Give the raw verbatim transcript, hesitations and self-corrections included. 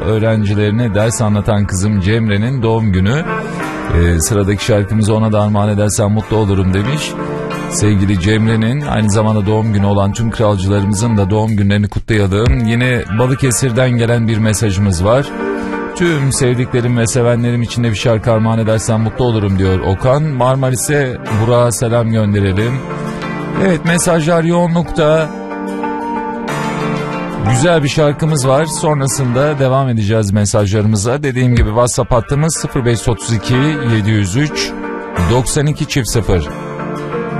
öğrencilerine ders anlatan kızım Cemre'nin doğum günü. Ee, sıradaki şarkımızı ona da armağan edersen mutlu olurum demiş. Sevgili Cemre'nin aynı zamanda doğum günü olan tüm kralcılarımızın da doğum günlerini kutlayalım. Yine Balıkesir'den gelen bir mesajımız var. Tüm sevdiklerim ve sevenlerim için de bir şarkı armağan edersen mutlu olurum diyor Okan. Marmaris'e Burak'a selam gönderelim. Evet, mesajlar yoğunlukta. Güzel bir şarkımız var. Sonrasında devam edeceğiz mesajlarımıza. Dediğim gibi WhatsApp hattımız sıfır beş otuz iki yedi yüz üç doksan iki çift sıfır.